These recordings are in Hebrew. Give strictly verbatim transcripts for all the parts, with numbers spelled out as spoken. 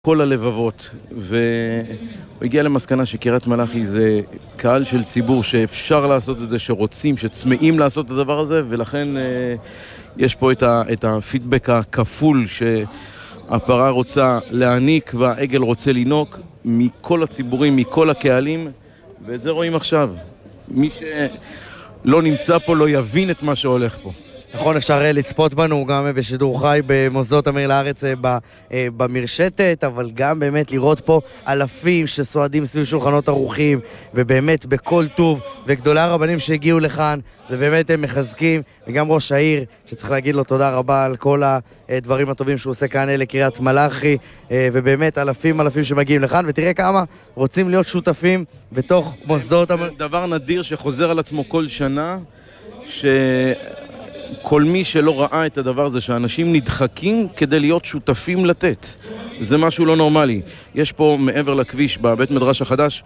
כל הלבבות, והוא הגיע למסקנה שקריית מלאכי זה קהל של ציבור שאפשר לעשות את זה, שרוצים, שצמאים לעשות את הדבר הזה, ולכן יש פה את, ה, את הפידבק הכפול שהפרה רוצה להעניק והעגל רוצה לינוק מכל הציבורים, מכל הקהלים, ואת זה רואים עכשיו. מי שלא נמצא פה לא יבין את מה שהולך פה. נכון, אפשר לצפות בנו גם בשידור חי במוסדות אמיר לארץ במרשתת, אבל גם באמת לראות פה אלפים שסועדים סביב שולחנות ערוכים, ובאמת בכל טוב, וגדולי הרבנים שהגיעו לכאן, ובאמת הם מחזקים, וגם ראש העיר, שצריך להגיד לו תודה רבה על כל הדברים הטובים שהוא עושה כאן לקריית מלאכי, ובאמת אלפים אלפים שמגיעים לכאן, ותראה כמה רוצים להיות שותפים בתוך מוסדות אמיר. דבר נדיר שחוזר על עצמו כל שנה, ש... כל מי שלא ראה את הדבר הזה, שאנשים נדחקים כדי להיות שותפים לתת. זה משהו לא נורמלי. יש פה מעבר לכביש, בבית מדרש החדש,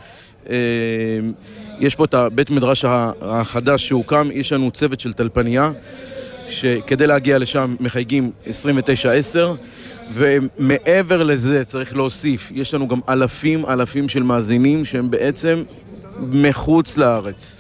יש פה את הבית מדרש החדש שהוקם, יש לנו צוות של טלפניה, שכדי להגיע לשם מחייגים עשרים ותשע עשר, ומעבר לזה צריך להוסיף, יש לנו גם אלפים אלפים של מאזינים שהם בעצם מחוץ לארץ.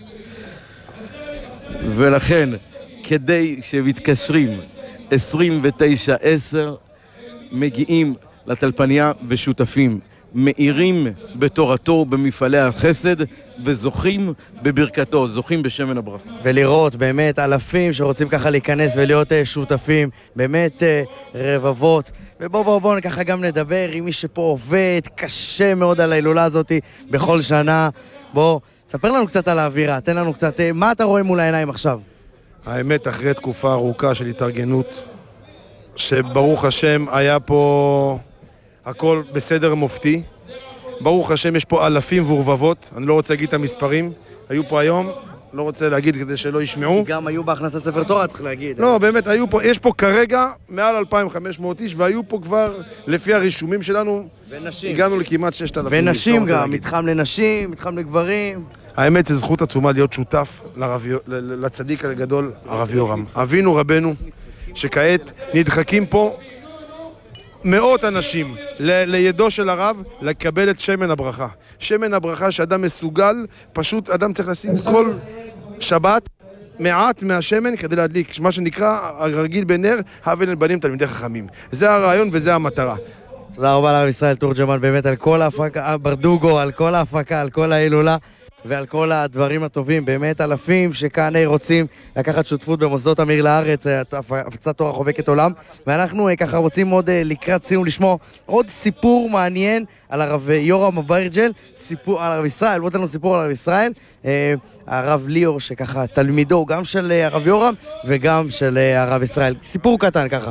ולכן, כדי שמתקשרים עשרים ותשע עשר, מגיעים לטלפניה ושותפים, מאירים בתורתו במפעלי החסד וזוכים בברכתו, זוכים בשמן הברכה. ולראות באמת אלפים שרוצים ככה להיכנס ולהיות שותפים, באמת רבבות. ובוא בוא בוא ככה גם נדבר עם מי שפה עובד קשה מאוד על ההילולה הזאת בכל שנה. בוא, ספר לנו קצת על האווירה, תן לנו קצת, מה אתה רואה מול העיניים עכשיו? האמת, אחרי תקופה ארוכה של התארגנות, שברוך השם היה פה הכל בסדר מופתי. ברוך השם יש פה אלפים ורבבות, אני לא רוצה להגיד את המספרים, היו פה היום, לא רוצה להגיד כדי שלא ישמעו. גם היו בהכנסת ספר תורה, צריך להגיד. לא, באמת, היו פה, יש פה כרגע מעל אלפיים וחמש מאות איש, והיו פה כבר, לפי הרישומים שלנו, ונשים. הגענו לכמעט ששת אלפים. ונשים גם, מתחם לנשים, מתחם לגברים. האמת, זו זכות עצומה להיות שותף לרב, לצדיק הגדול, הרב יורם. אבינו רבנו, שכעת נדחקים פה מאות אנשים ל- לידו של הרב לקבל את שמן הברכה. שמן הברכה שאדם מסוגל, פשוט אדם צריך לשים כל שבת מעט מהשמן כדי להדליק, מה שנקרא הרגיל בנר, הבל לבנים תלמידי חכמים. זה הרעיון וזה המטרה. תודה רבה לרב ישראל תורג'מן באמת על כל ההפקה, ברדוגו, על כל ההפקה, על כל ההילולה. ועל כל הדברים הטובים, באמת אלפים שכאן רוצים לקחת שותפות במוסדות אמיר לארץ, הפצת תורה חובקת עולם, ואנחנו ככה רוצים עוד לקראת סיום לשמוע עוד סיפור מעניין על הרב יורם אברג'ל, סיפור על הרב ישראל, בוא תנו סיפור על הרב ישראל, הרב ליאור שככה תלמידו גם של הרב יורם וגם של הרב ישראל, סיפור קטן ככה.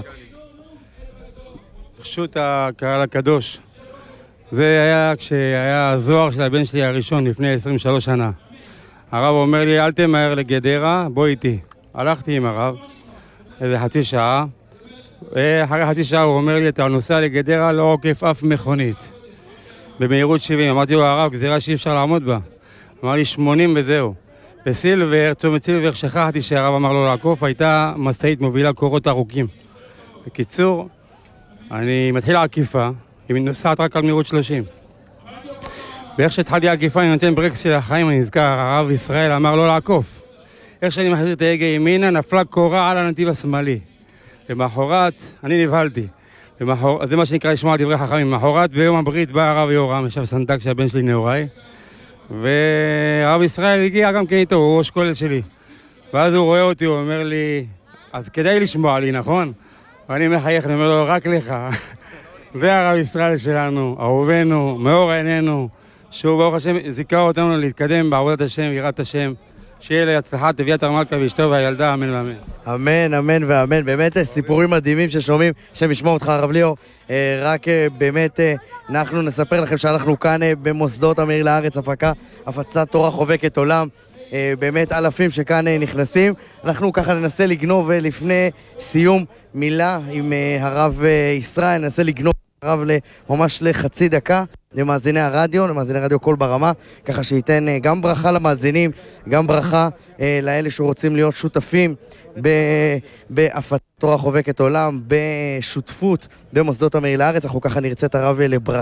פשוט הקהל הקדוש, זה היה כשהיה הזוהר של הבן שלי הראשון לפני עשרים ושלוש שנה. הרב אומר לי, אל תמהר לגדרה, בוא איתי. הלכתי עם הרב, איזה חצי שעה, ואחרי חצי שעה הוא אומר לי, אתה נוסע לגדרה, לא עוקף אף מכונית. במהירות שבעים, אמרתי לו, הרב, גזירה שאי אפשר לעמוד בה. אמר לי, שמונים וזהו. בסילבר, צומת סילבר, שכחתי שהרב אמר לו לעקוף, הייתה משאית מובילה קורות ארוכים. בקיצור, אני מתחיל העקיפה, היא נוסעת רק על מהירות שלושים. באיך שהתחלתי העקיפה, אני נותן ברקס של החיים, אני נזכר, הרב ישראל אמר לא לעקוף. איך שאני מחזיר את ההגה ימינה, נפלה קורה על הנתיב השמאלי. למחרת, אני נבהלתי. למחר, זה מה שנקרא לשמוע דברי חכמים. למחרת, ביום הברית, בא הרב יורם, ישב סנדק שהבן שלי נאורי, והרב ישראל הגיע גם כן איתו, הוא ראש כולל שלי. ואז הוא רואה אותי, הוא אומר לי, אז כדאי לשמוע לי, נכון? ואני מחייך, אני אומר לו, רק לך. והרב ישראל שלנו, אהובנו, מאור עינינו, שהוא ברוך השם זיכה אותנו להתקדם בעבודת השם, יראת השם, שיהיה להצלחת אביתר מלכה ואשתו והילדה, אמן ואמן. אמן, אמן ואמן. באמת סיפורים מדהימים ששומעים, שם ישמע אותך הרב ליאור. רק באמת אנחנו נספר לכם שאנחנו כאן במוסדות אמיר לארץ, הפקה, הפצת תורה חובקת עולם. באמת אלפים שכאן נכנסים. אנחנו ככה ננסה לגנוב לפני סיום מילה עם הרב ישראל, ננסה לגנוב הרב ממש לחצי דקה למאזיני הרדיו, למאזיני רדיו קול ברמה, ככה שייתן גם ברכה למאזינים, גם ברכה אה, לאלה שרוצים להיות שותפים בהפצת תורה חובקת עולם, בשותפות במוסדות המאיר לארץ. אנחנו ככה נרצה את הרב לברכה.